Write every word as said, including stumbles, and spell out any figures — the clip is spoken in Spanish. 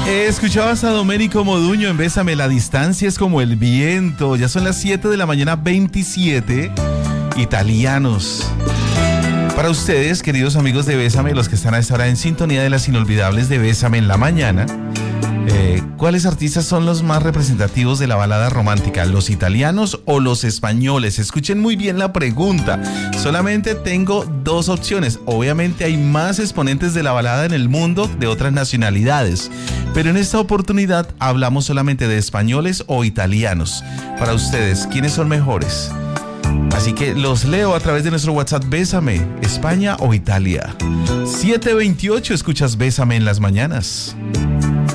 Escuchabas a Domenico Moduño en Bésame, la distancia es como el viento. Ya son las siete de la mañana, veintisiete. Italianos. Para ustedes, queridos amigos de Bésame, los que están a esta hora en sintonía de las inolvidables de Bésame en la mañana, eh, ¿cuáles artistas son los más representativos de la balada romántica? ¿Los italianos o los españoles? Escuchen muy bien la pregunta. Solamente tengo dos opciones. Obviamente hay más exponentes de la balada en el mundo de otras nacionalidades, pero en esta oportunidad hablamos solamente de españoles o italianos. Para ustedes, ¿quiénes son mejores? Así que los leo a través de nuestro WhatsApp. Bésame, España o Italia. siete veintiocho, escuchas Bésame en las mañanas.